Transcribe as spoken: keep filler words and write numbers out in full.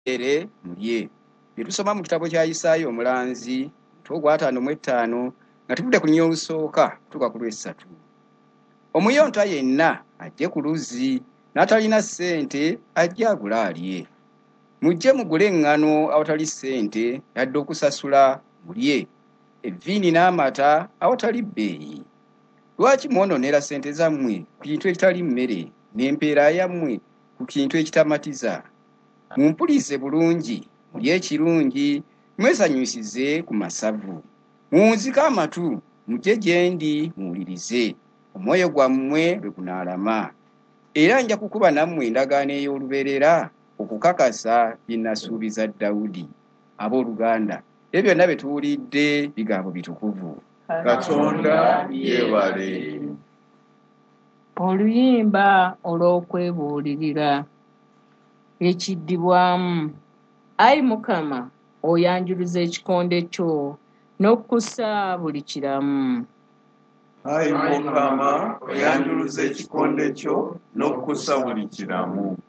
ere mulye. Bye tusoma mu kitabo kya Isaya omulanzi mutwe ogw'ataano mu ettaano nga tuvudde ku lunya olusooka tuka ku lw'essatu. Omuyonta yenna ajje ku luzzi, n'atalina ssente ajje agule alye. Mujje mugule eŋŋano awatali ssente yadde okusasula mulye, evviini n'amata awatali bbeeyi. Lwaki mwonoonera ssente zammwe ku kintu ekitali mmere, n'empeera yammwe ku kintu ekitamatiza? Mumpulize bulungi, mulye ekirungi, mwesanyusize ku masavu. Muwunzike amatu, mujje gye ndi muwulirize, omwoyo gwammwe lwe gunaalama. Era nja kukuba nammwe endagaano ey'olubeerera okukakasa bye nasuubiza Dawudi. Abooluganda, ebyo byonna bye tuwulidde bigambo bitukuvu. Katonda yeebale. Oluyimba olw'okwebuulirira. Ekiddibwamu. Ayi Mukama, oyanjuluza ekikonde kyo n'okkusa buli kiramu. Ayi Mukama, oyanjuluza ekikonde kyo n'okkusa buli kiramu.